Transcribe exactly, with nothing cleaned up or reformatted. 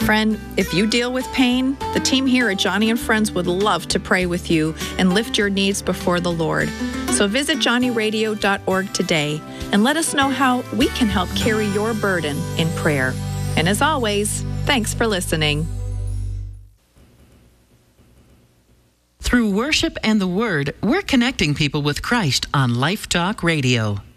Friend, if you deal with pain, the team here at Johnny and Friends would love to pray with you and lift your needs before the Lord. So visit johnny radio dot org today and let us know how we can help carry your burden in prayer. And as always, thanks for listening. Through worship and the Word, we're connecting people with Christ on Life Talk Radio.